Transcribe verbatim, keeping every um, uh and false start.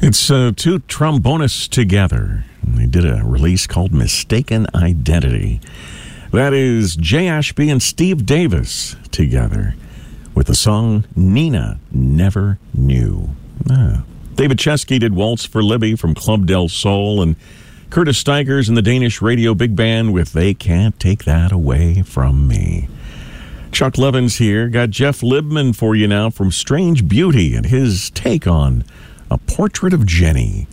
It's uh, two trombonists together. They did a release called Mistaken Identity. That is Jay Ashby and Steve Davis together with the song Nina Never Knew. Ah. David Chesky did Waltz for Libby from Club Del Sol, and Curtis Stigers and the Danish Radio Big Band with They Can't Take That Away From Me. Chuck Levins here. Got Jeff Libman for you now from Strange Beauty and his take on A Portrait of Jenny.